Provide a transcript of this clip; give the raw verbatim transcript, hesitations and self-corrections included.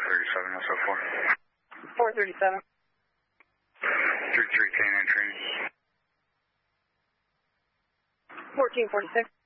thirty-seven, S O four. four thirty-seven. three three, canine training. fourteen forty-six.